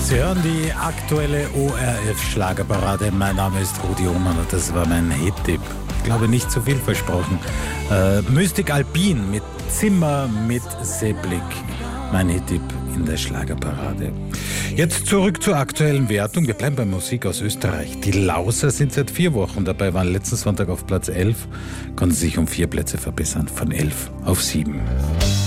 Sie hören die aktuelle ORF-Schlagerparade. Mein Name ist Rudi Oman und das war mein Hit-Tipp. Ich glaube, nicht zu viel versprochen. Mystic Alpin mit Zimmer mit Seeblick. Mein Hit-Tipp in der Schlagerparade. Jetzt zurück zur aktuellen Wertung. Wir bleiben bei Musik aus Österreich. Die Lauser sind seit 4 Wochen dabei, waren letzten Sonntag auf Platz 11, konnten sich um 4 Plätze verbessern, von 11 auf 7.